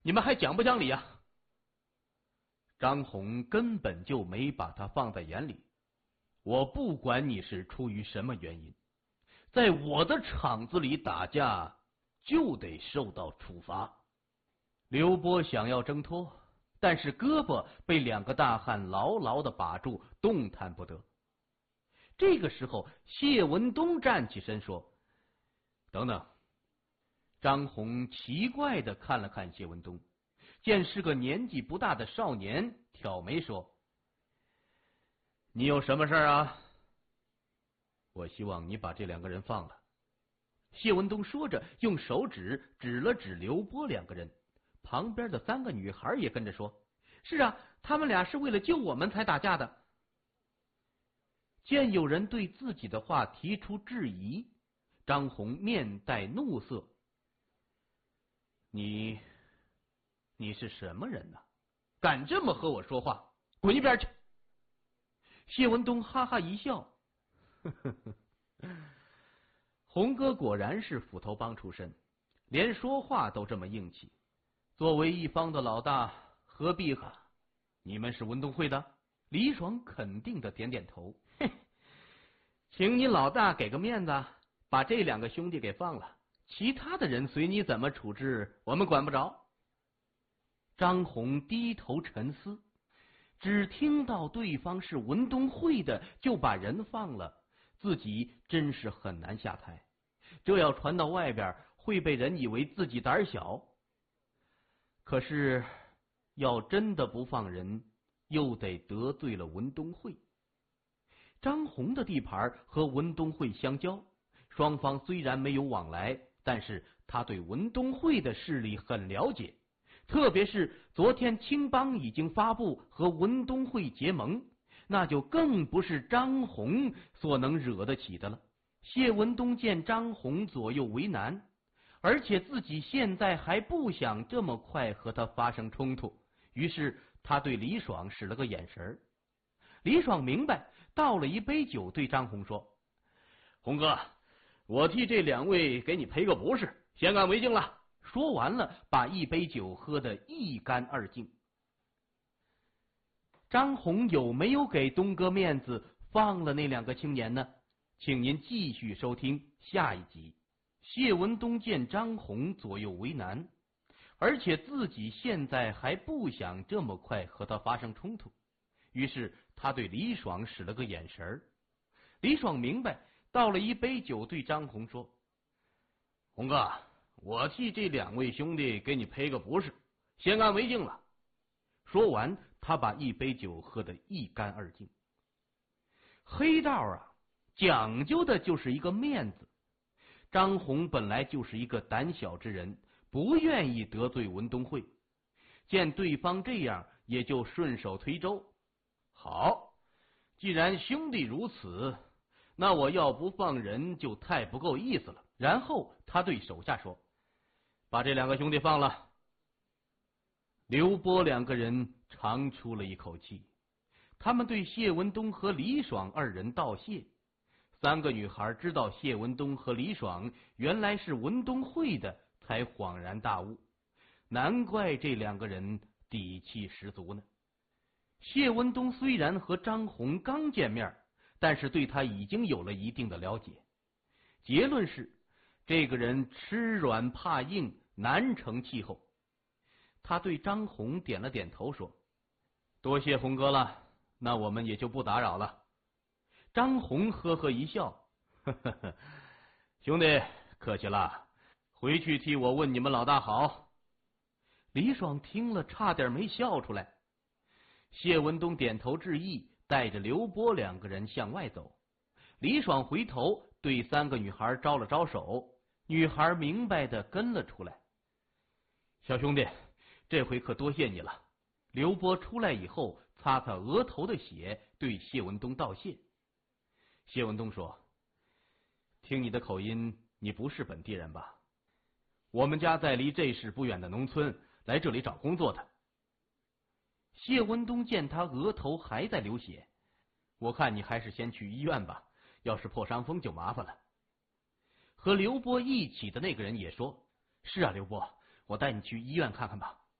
你们还讲不讲理啊？张红根本就没把他放在眼里。我不管你是出于什么原因，在我的场子里打架就得受到处罚。刘波想要挣脱，但是胳膊被两个大汉牢牢的把住，动弹不得。这个时候，谢文东站起身说：“等等。”张红奇怪的看了看谢文东，见是个年纪不大的少年，挑眉说：“你有什么事啊？”“我希望你把这两个人放了。”谢文东说着，用手指指了指刘波两个人，旁边的三个女孩也跟着说：“是啊，他们俩是为了救我们才打架的。”见有人对自己的话提出质疑，张红面带怒色：“你是什么人呢？敢这么和我说话？滚一边去！”谢文东哈哈一笑，呵呵呵，红哥果然是斧头帮出身，连说话都这么硬气。作为一方的老大，何必和？你们是文东会的？李爽肯定的点点头。嘿，请你老大给个面子，把这两个兄弟给放了，其他的人随你怎么处置，我们管不着。张红低头沉思，只听到对方是文东会的，就把人放了，自己真是很难下台。这要传到外边，会被人以为自己胆小。可是要真的不放人，又得得罪了文东会。张红的地盘和文东会相交，双方虽然没有往来，但是他对文东会的势力很了解，特别是昨天青帮已经发布和文东会结盟，那就更不是张红所能惹得起的了。谢文东见张红左右为难，而且自己现在还不想这么快和他发生冲突，于是他对李爽使了个眼神。李爽明白，倒了一杯酒对张红说：“红哥，我替这两位给你赔个不是，先干为敬了。”说完了，把一杯酒喝得一干二净。张红有没有给东哥面子放了那两个青年呢？请您继续收听下一集。谢文东见张红左右为难，而且自己现在还不想这么快和他发生冲突，于是他对李爽使了个眼神。李爽明白，倒了一杯酒对张红说：“红哥，我替这两位兄弟给你赔个不是，先干为敬了。”说完，他把一杯酒喝得一干二净。黑道啊，讲究的就是一个面子。张红本来就是一个胆小之人，不愿意得罪文东会，见对方这样，也就顺手推舟。好，既然兄弟如此，那我要不放人就太不够意思了。然后他对手下说：“把这两个兄弟放了。”刘波两个人长出了一口气，他们对谢文东和李爽二人道谢。三个女孩知道谢文东和李爽原来是文东会的，才恍然大悟，难怪这两个人底气十足呢。谢文东虽然和张红刚见面，但是对他已经有了一定的了解。结论是，这个人吃软怕硬，难成气候。他对张红点了点头说：“多谢红哥了，那我们也就不打扰了。”张红呵呵一笑：“呵呵呵，兄弟客气了，回去替我问你们老大好。”李爽听了差点没笑出来。谢文东点头致意，带着刘波两个人向外走。李爽回头对三个女孩招了招手，女孩明白的跟了出来。小兄弟，这回可多谢你了。刘波出来以后，擦擦额头的血，对谢文东道谢。谢文东说：“听你的口音，你不是本地人吧？我们家在离这市不远的农村，来这里找工作的。”谢文东见他额头还在流血，我看你还是先去医院吧，要是破伤风就麻烦了。和刘波一起的那个人也说：“是啊，刘波，我带你去医院看看吧。”